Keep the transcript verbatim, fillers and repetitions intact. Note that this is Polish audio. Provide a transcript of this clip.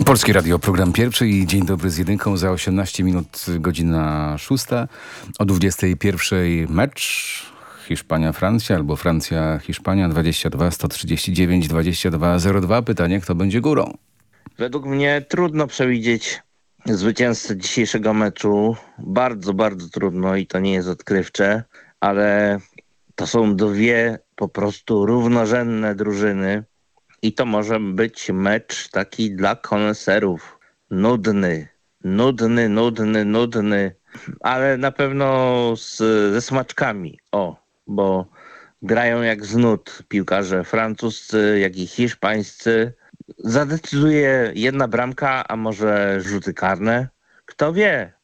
Polskie Radio, program pierwszy i Dzień Dobry z Jedynką za osiemnaście minut, godzina szósta. O dwudziestej pierwszej mecz Hiszpania-Francja albo Francja-Hiszpania dwadzieścia dwa sto trzydzieści dziewięć dwadzieścia dwa zero dwa. Pytanie, kto będzie górą? Według mnie trudno przewidzieć zwycięzcę dzisiejszego meczu. Bardzo, bardzo trudno i to nie jest odkrywcze, ale to są dwie po prostu równorzędne drużyny i to może być mecz taki dla koneserów. Nudny, nudny, nudny, nudny, ale na pewno z, ze smaczkami. O, bo grają jak z nut piłkarze francuscy, jak i hiszpańscy. Zadecyduje jedna bramka, a może rzuty karne? Kto wie?